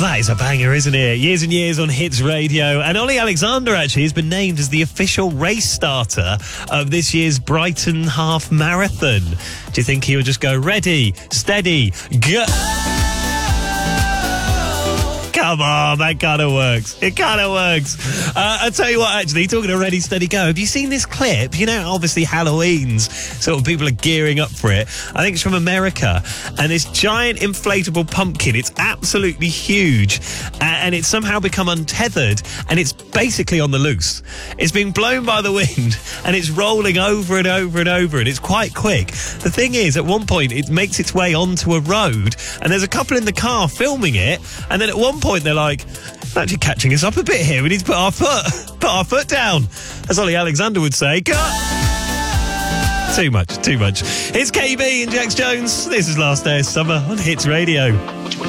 That is a banger, isn't it? Years and Years on Hits Radio. And Ollie Alexander actually has been named as the official race starter of this year's Brighton Half Marathon. Do you think he would just go ready, steady, go? Come on, that kind of works. It kind of works. I'll tell you what, actually, talking of Ready, Steady, Go, have you seen this clip? You know, obviously Halloween's sort of people are gearing up for it. I think it's from America. And this giant inflatable pumpkin, it's absolutely huge. And it's somehow become untethered. And it's basically on the loose. It's being blown by the wind. And it's rolling over and over and over. And it's quite quick. The thing is, at one point, it makes its way onto a road. And there's a couple in the car filming it. And then at one point, they're like, it's actually catching us up a bit here. We need to put our foot down. As Ollie Alexander would say, go! Too much. It's KB and Jax Jones. This is Last Day of Summer on Hits Radio.